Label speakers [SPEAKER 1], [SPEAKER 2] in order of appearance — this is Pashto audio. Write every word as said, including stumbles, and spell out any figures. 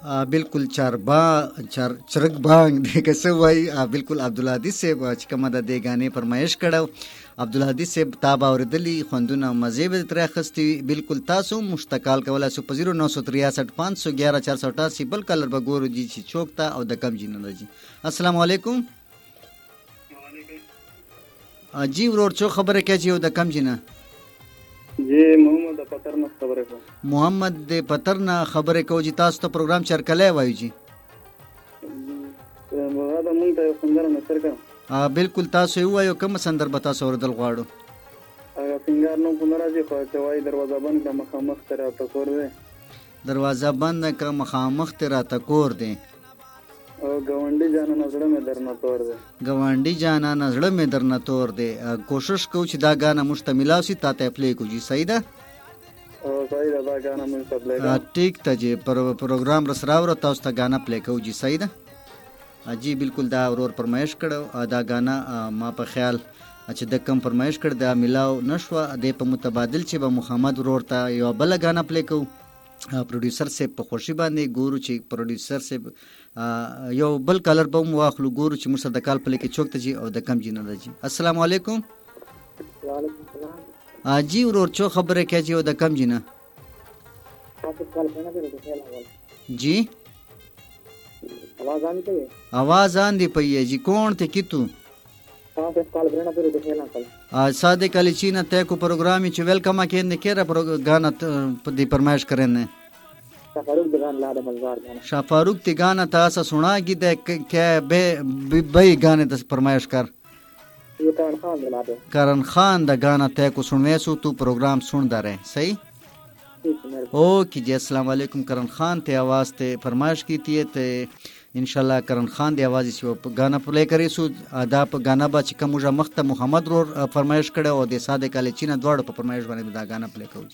[SPEAKER 1] بالکل چاربا چار چرګ بانګ د کسه وای بالکل عبدالهادي صاحب چې کومه د دې غانې فرمایش کړو عبدالهادي صاحب تاب اوریدلی خوندونه مزه به تر اخستي بالکل تاسو مشتقال کولای سو په صفر نو ترې شش پنځه یک یک چار سو اٹھاسی بل کلر به ګورو جی چې چوکتا او د کم جنونه جی. السلام علیکم. جی ورور چو خبره کوي او د کم جنه
[SPEAKER 2] جی محمد د پتر نه خبره کوم.
[SPEAKER 1] محمد د پتر نه خبره کوي چې تاسو ته پروګرام چرکلای وایي جی.
[SPEAKER 2] هغه د مونږ ته سندره نشر کړه.
[SPEAKER 1] بالکل تاسو یو وایو کوم سندر به تاسو اوردل غواړو.
[SPEAKER 2] هغه څنګه نو په ناراضي خو چې وایي دروازه بند کړه مخامخ تر اتکور دی.
[SPEAKER 1] دروازه بند کړه مخامخ تر اتکور دی.
[SPEAKER 2] او ګاونډي جانا نظر مې درنه تور دی.
[SPEAKER 1] ګاونډي جانا نظر مې درنه تور دی. کوشش کو چې دا غانا مشتمل اوسي تاته پلی کو جی. صحیح ده.
[SPEAKER 2] او صحیح ده دا غانا مې پلی
[SPEAKER 1] کا. ټیک ته جی پر پروګرام رسراو تاسو ته غانا پلی کو جی. صحیح ده. جی بالکل دا ورور فرمایش کړو دا غانا ما په خیال چې د کم فرمایش کړ دا ملاو نشو د په متبادل چې به محمد ورور ته یو بل غانا پلی کو. پروډوسر سے په خوشي باندې ګورو چې پروډوسر سے یو بل کلر به مو واخلو ګورو چې موږ د کال په لکه چوکته جی او د کم جی نه جی. السلام علیکم.
[SPEAKER 2] وعلیکم السلام.
[SPEAKER 1] جی ورور چو خبره کوي او د کم جی نه جی
[SPEAKER 2] आवाज आनी चाहिए.
[SPEAKER 1] आवाज आंदी पई है जी. कौन थे कितु
[SPEAKER 2] हां पे कॉल करना फिर तो खेलना कल
[SPEAKER 1] आ सादे कलिचीना ते को प्रोग्राम च वेलकम के ने केरा गाना दी फरमाइश करे ने
[SPEAKER 2] शाफारुक द गाना लाद मलदार गाना
[SPEAKER 1] शाफारुक ती गाना तासा सुना की दे के बे बई गाने दस फरमाइश कर
[SPEAKER 2] ये करण खान ला दे.
[SPEAKER 1] करण खान दा गाना ते को सुनवे सु तू प्रोग्राम सुनदा रहे. सही ओके जी. अस्सलाम वालेकुम. करण खान ते आवाज ते फरमाइश की थी ते इंशाल्लाह करण खान दी आवाज से गाना प्ले करी सु आदा प गाना बा चिका मुजा मख्त मोहम्मद रोर फरमाइश करे और दे सादे काले चीना द्वाड़ पर फरमाइश बने दा गाना प्ले करू.